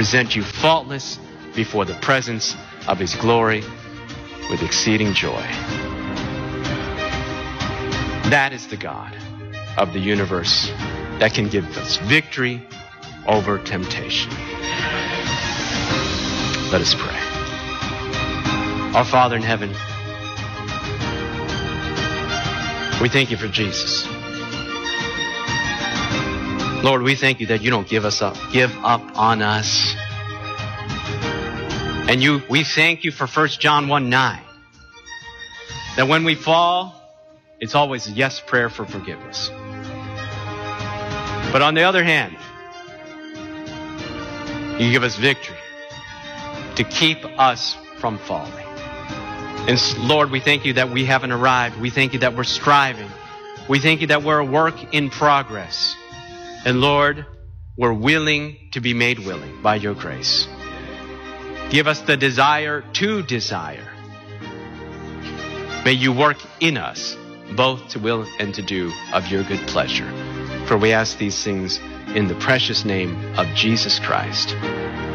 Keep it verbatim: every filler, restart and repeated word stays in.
present you faultless before the presence of his glory with exceeding joy. That is the God of the universe that can give us victory over temptation. Let us pray. Our Father in heaven, we thank you for Jesus. Lord, we thank you that you don't give us up, give up on us. And you, we thank you for First John one nine. That when we fall, it's always a yes prayer for forgiveness. But on the other hand, you give us victory to keep us from falling. And Lord, we thank you that we haven't arrived. We thank you that we're striving. We thank you that we're a work in progress. And Lord, we're willing to be made willing by your grace. Give us the desire to desire. May you work in us both to will and to do of your good pleasure. For we ask these things in the precious name of Jesus Christ.